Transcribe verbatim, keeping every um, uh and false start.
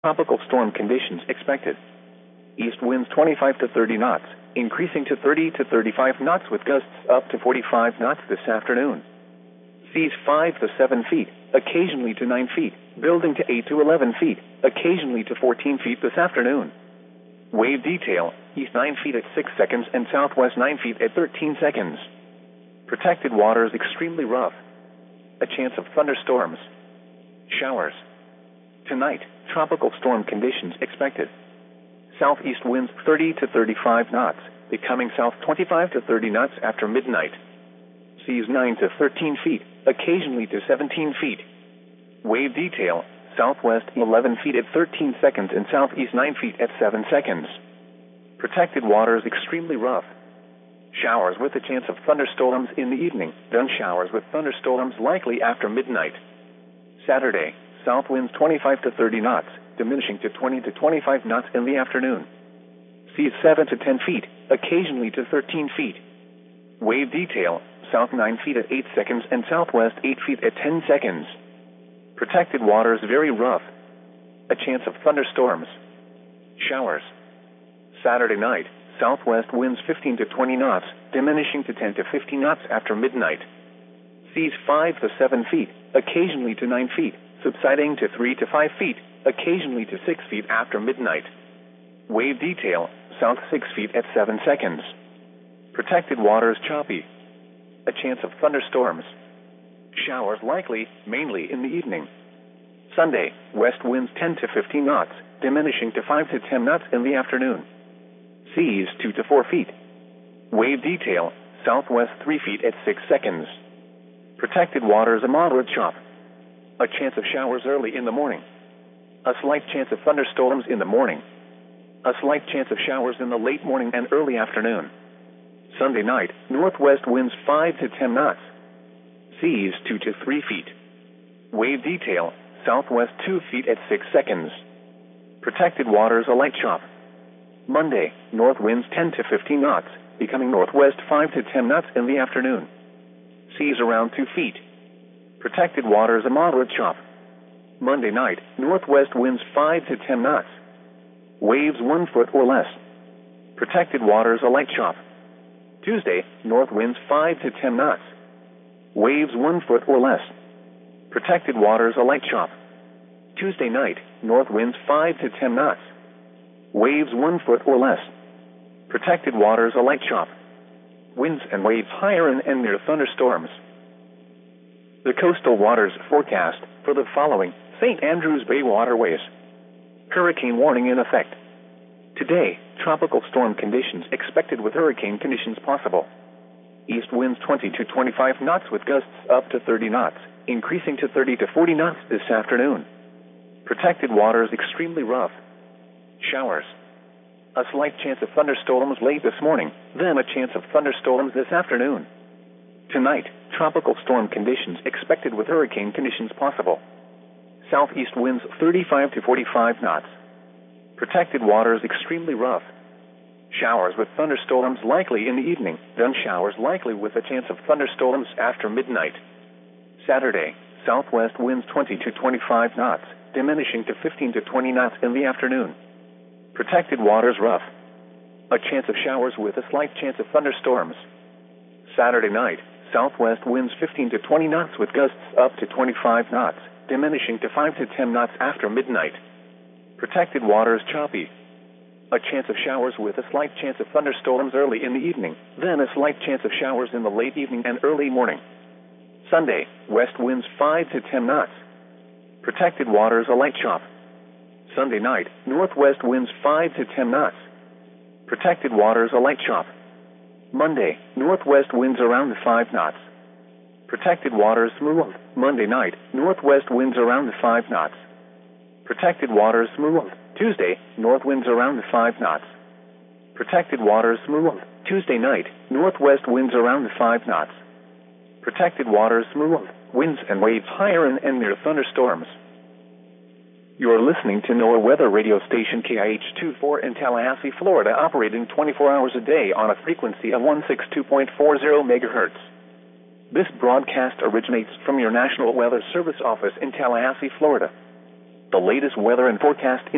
Tropical storm conditions expected. East winds twenty-five to thirty knots, increasing to thirty to thirty-five knots with gusts up to forty-five knots this afternoon. Seas five to seven feet, occasionally to nine feet, building to eight to eleven feet, occasionally to fourteen feet this afternoon. Wave detail, east nine feet at six seconds and southwest nine feet at thirteen seconds. Protected waters extremely rough. A chance of thunderstorms. Showers. Tonight, tropical storm conditions expected. Southeast winds thirty to thirty-five knots, becoming south twenty-five to thirty knots after midnight. Seas nine to thirteen feet, occasionally to seventeen feet. Wave detail, southwest eleven feet at thirteen seconds and southeast nine feet at seven seconds. Protected waters extremely rough. Showers with a chance of thunderstorms in the evening, then showers with thunderstorms likely after midnight. Saturday, south winds twenty-five to thirty knots, diminishing to twenty to twenty-five knots in the afternoon. Seas seven to ten feet, occasionally to thirteen feet. Wave detail, south nine feet at eight seconds and southwest eight feet at ten seconds. Protected waters very rough. A chance of thunderstorms. Showers. Saturday night, southwest winds fifteen to twenty knots, diminishing to ten to fifteen knots after midnight. Seas five to seven feet, occasionally to nine feet, subsiding to three to five feet, occasionally to six feet after midnight. Wave detail, south six feet at seven seconds. Protected waters choppy. A chance of thunderstorms. Showers likely, mainly in the evening. Sunday, west winds ten to fifteen knots, diminishing to five to ten knots in the afternoon. Seas two to four feet. Wave detail, southwest three feet at six seconds. Protected waters a moderate chop. A chance of showers early in the morning. A slight chance of thunderstorms in the morning. A slight chance of showers in the late morning and early afternoon. Sunday night, northwest winds five to ten knots. Seas two to three feet. Wave detail, southwest two feet at six seconds. Protected waters a light chop. Monday, north winds ten to fifteen knots, becoming northwest five to ten knots in the afternoon. Seas around two feet. Protected waters a moderate chop. Monday night, northwest winds five to ten knots. Waves one foot or less. Protected waters a light chop. Tuesday, north winds five to ten knots. Waves one foot or less. Protected waters a light chop. Tuesday night, north winds five to ten knots. Waves one foot or less. Protected waters a light chop. Winds and waves higher and, and near thunderstorms. The coastal waters forecast for the following Saint Andrews Bay waterways. Hurricane warning in effect. Today, tropical storm conditions expected with hurricane conditions possible. East winds twenty to twenty-five knots with gusts up to thirty knots, increasing to thirty to forty knots this afternoon. Protected waters extremely rough. Showers. A slight chance of thunderstorms late this morning, then a chance of thunderstorms this afternoon. Tonight, tropical storm conditions expected with hurricane conditions possible. Southeast winds thirty-five to forty-five knots. Protected waters extremely rough. Showers with thunderstorms likely in the evening, then showers likely with a chance of thunderstorms after midnight. Saturday, southwest winds twenty to twenty-five knots, diminishing to fifteen to twenty knots in the afternoon. Protected waters rough. A chance of showers with a slight chance of thunderstorms. Saturday night, southwest winds fifteen to twenty knots with gusts up to twenty-five knots, diminishing to five to ten knots after midnight. Protected waters choppy. A chance of showers with a slight chance of thunderstorms early in the evening, then a slight chance of showers in the late evening and early morning. Sunday, west winds five to ten knots. Protected waters a light chop. Sunday night, northwest winds five to ten knots. Protected waters a light chop. Monday, northwest winds around five knots. Protected waters smooth. Monday night, northwest winds around five knots. Protected waters smooth. Tuesday, north winds around five knots. Protected waters smooth. Tuesday night, northwest winds around five knots. Protected waters smooth. Winds and waves higher and, and near thunderstorms. You are listening to NOAA Weather Radio Station K I H twenty-four in Tallahassee, Florida, operating twenty-four hours a day on a frequency of one sixty-two point four zero megahertz. This broadcast originates from your National Weather Service office in Tallahassee, Florida. The latest weather and forecast